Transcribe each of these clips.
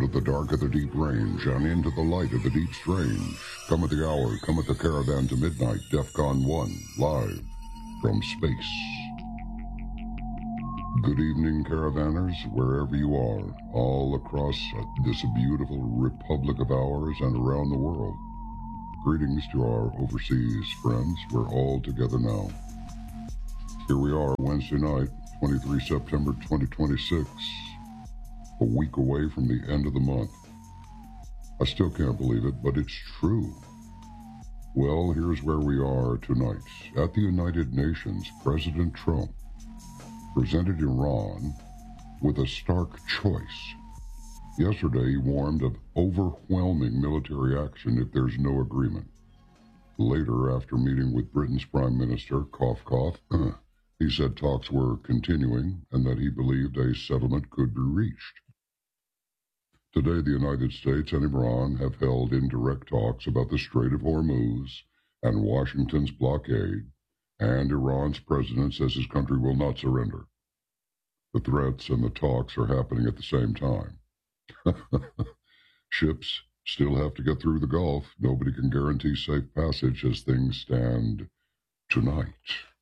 of the dark of the deep range and into the light of the deep strange. Come at the hour, come at the caravan to midnight, DEFCON 1, live from space. Good evening, caravanners, wherever you are, all across this beautiful republic of ours and around the world. Greetings to our overseas friends. We're all together now. Here we are, Wednesday night, 23 September 2026, a week away from the end of the month. I still can't believe it, but it's true. Well, here's where we are tonight. At the United Nations, President Trump presented Iran with a stark choice. Yesterday, he warned of overwhelming military action if there's no agreement. Later, after meeting with Britain's Prime Minister, cough, cough, he said talks were continuing and that he believed a settlement could be reached. Today, the United States and Iran have held indirect talks about the Strait of Hormuz and Washington's blockade, and Iran's president says his country will not surrender. The threats and the talks are happening at the same time. Ships still have to get through the Gulf. Nobody can guarantee safe passage as things stand tonight.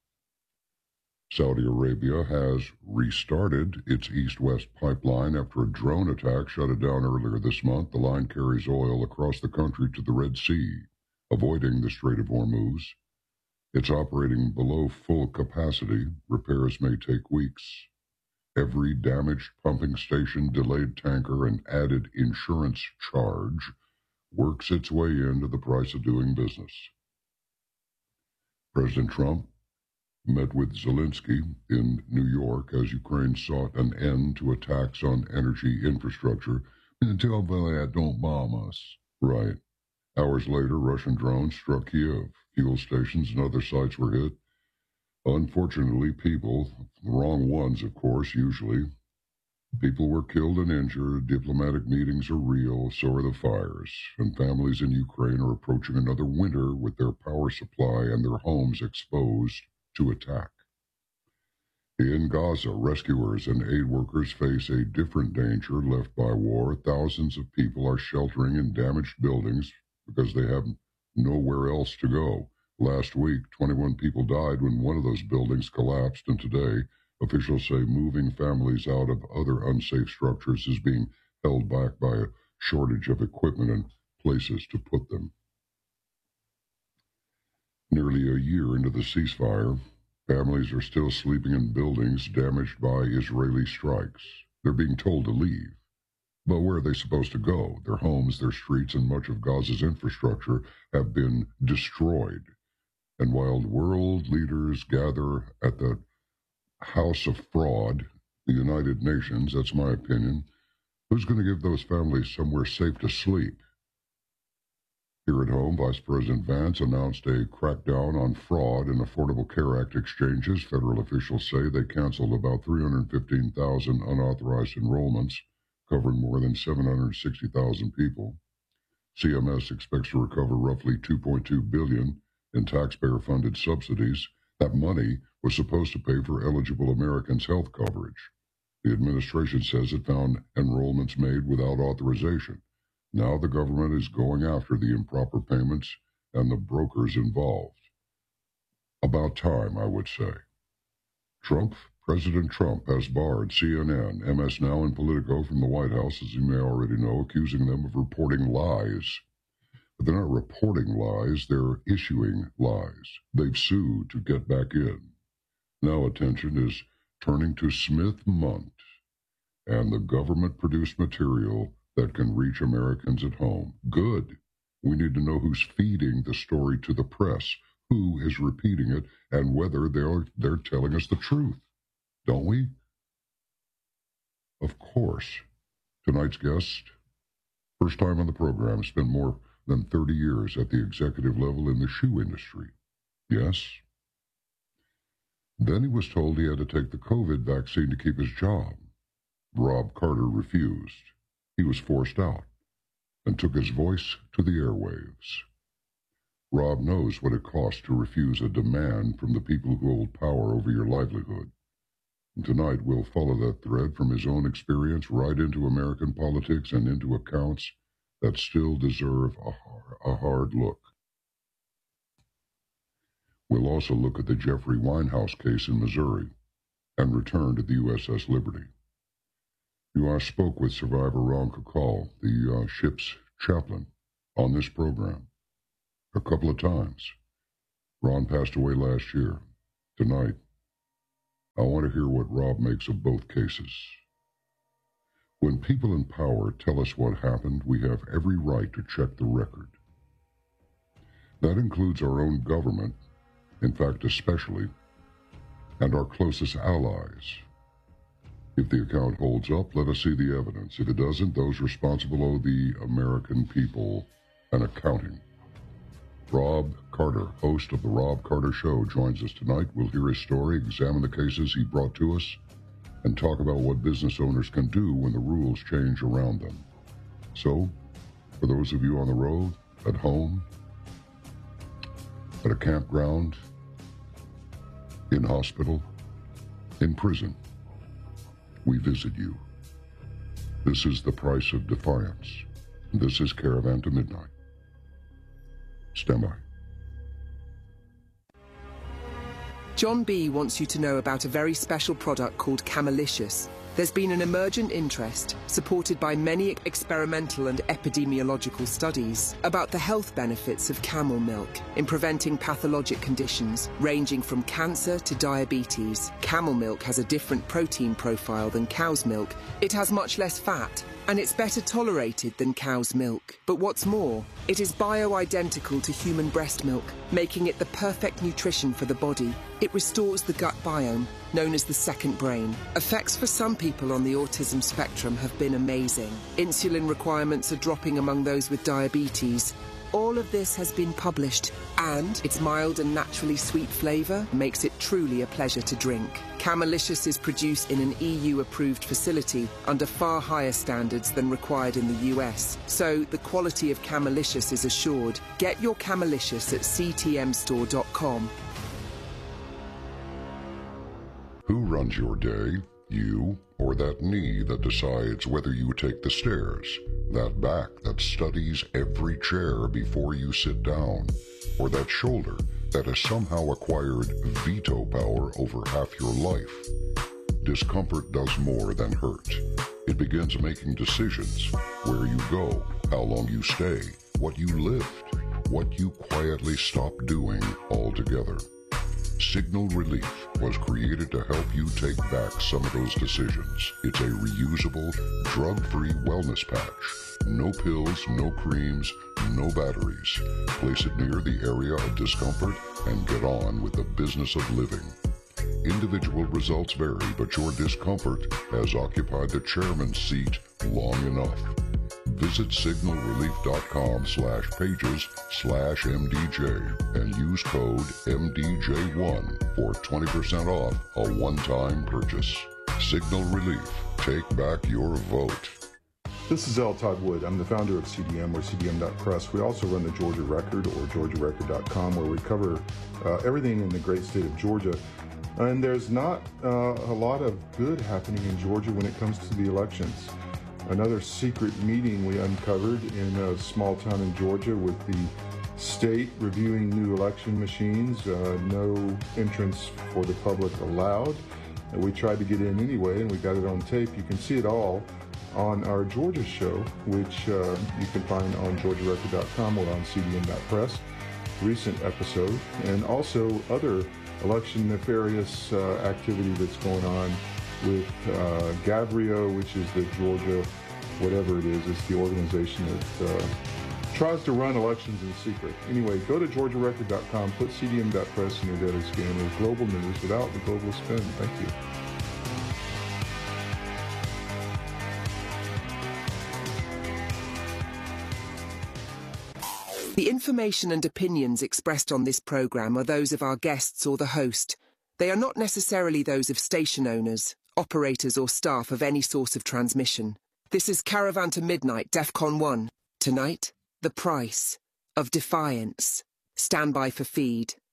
Saudi Arabia has restarted its east-west pipeline after a drone attack shut it down earlier this month. The line carries oil across the country to the Red Sea, avoiding the Strait of Hormuz. It's operating below full capacity. Repairs may take weeks. Every damaged pumping station, delayed tanker, and added insurance charge works its way into the price of doing business. President Trump met with Zelensky in New York as Ukraine sought an end to attacks on energy infrastructure. And tell Vlad, don't bomb us. Right. Hours later, Russian drones struck Kiev. Fuel stations and other sites were hit. Unfortunately, people, the wrong ones, of course, usually. People were killed and injured. Diplomatic meetings are real, so are the fires. And families in Ukraine are approaching another winter with their power supply and their homes exposed to attack. In Gaza, rescuers and aid workers face a different danger left by war. Thousands of people are sheltering in damaged buildings because they have nowhere else to go. Last week, 21 people died when one of those buildings collapsed, and today, officials say moving families out of other unsafe structures is being held back by a shortage of equipment and places to put them. Nearly a year into the ceasefire, families are still sleeping in buildings damaged by Israeli strikes. They're being told to leave. But where are they supposed to go? Their homes, their streets, and much of Gaza's infrastructure have been destroyed. And while world leaders gather at the House of Fraud, the United Nations, that's my opinion, who's going to give those families somewhere safe to sleep? Here at home, Vice President Vance announced a crackdown on fraud in Affordable Care Act exchanges. Federal officials say they canceled about 315,000 unauthorized enrollments, covering more than 760,000 people. CMS expects to recover roughly $2.2 billion in taxpayer-funded subsidies. That money was supposed to pay for eligible Americans' health coverage. The administration says it found enrollments made without authorization. Now the government is going after the improper payments and the brokers involved. About time, I would say. President Trump has barred CNN, MS Now, and Politico from the White House, as you may already know, accusing them of reporting lies. But they're not reporting lies, they're issuing lies. They've sued to get back in. Now attention is turning to Smith-Mundt and the government-produced material that can reach Americans at home. Good. We need to know who's feeding the story to the press, who is repeating it, and whether they're telling us the truth. Don't we? Of course. Tonight's guest, first time on the program, spent more than 30 years at the executive level in the shoe industry. Yes. Then he was told he had to take the COVID vaccine to keep his job. Rob Carter refused. He was forced out and took his voice to the airwaves. Rob knows what it costs to refuse a demand from the people who hold power over your livelihood. Tonight, we'll follow that thread from his own experience right into American politics and into accounts that still deserve a hard look. We'll also look at the Jeffrey Winehouse case in Missouri and return to the USS Liberty. I spoke with survivor Ron Kukal, the ship's chaplain, on this program a couple of times. Ron passed away last year. Tonight, I want to hear what Rob makes of both cases. When people in power tell us what happened, we have every right to check the record. That includes our own government, in fact, especially, and our closest allies. If the account holds up, let us see the evidence. If it doesn't, those responsible owe the American people an accounting. Rob Carter, host of The Rob Carter Show, joins us tonight. We'll hear his story, examine the cases he brought to us, and talk about what business owners can do when the rules change around them. So, for those of you on the road, at home, at a campground, in hospital, in prison, we visit you. This is the price of defiance. This is Caravan to Midnight. Stand by. John B. wants you to know about a very special product called Camelicious. There's been an emergent interest, supported by many experimental and epidemiological studies, about the health benefits of camel milk in preventing pathologic conditions ranging from cancer to diabetes. Camel milk has a different protein profile than cow's milk. It has much less fat, and it's better tolerated than cow's milk. But what's more, it is bio-identical to human breast milk, making it the perfect nutrition for the body. It restores the gut biome, known as the second brain. Effects for some people on the autism spectrum have been amazing. Insulin requirements are dropping among those with diabetes. All of this has been published, and its mild and naturally sweet flavour makes it truly a pleasure to drink. Camelicious is produced in an EU-approved facility under far higher standards than required in the US, so the quality of Camelicious is assured. Get your Camelicious at ctmstore.com. Who runs your day? You or that knee that decides whether you take the stairs? That back that studies every chair before you sit down? Or that shoulder that has somehow acquired veto power over half your life? Discomfort does more than hurt. It begins making decisions: where you go, how long you stay, what you lift, what you quietly stop doing altogether. Signal Relief was created to help you take back some of those decisions. It's a reusable, drug-free wellness patch. No pills, no creams, no batteries. Place it near the area of discomfort and get on with the business of living. Individual results vary, but your discomfort has occupied the chairman's seat long enough. Visit signalrelief.com/pages/MDJ and use code MDJ1 for 20% off a one-time purchase. Signal Relief. Take back your vote. This is L. Todd Wood. I'm the founder of CDM, or CDM.press. We also run the Georgia Record, or GeorgiaRecord.com, where we cover everything in the great state of Georgia. And there's not a lot of good happening in Georgia when it comes to the elections. Another secret meeting we uncovered in a small town in Georgia with the state reviewing new election machines. No entrance for the public allowed. And we tried to get in anyway, and we got it on tape. You can see it all on our Georgia show, which you can find on GeorgiaRecord.com or on CDM.press, recent episode, and also other election nefarious activity that's going on with Gavrio, which is the Georgia, whatever it is, it's the organization that tries to run elections in secret. Anyway, go to GeorgiaRecord.com, put CDM.press in your data scanner. Global news without the global spin. Thank you. The information and opinions expressed on this program are those of our guests or the host. They are not necessarily those of station owners, operators or staff of any source of transmission. This is Caravan to Midnight, DEFCON 1. Tonight, the price of defiance. Stand by for feed.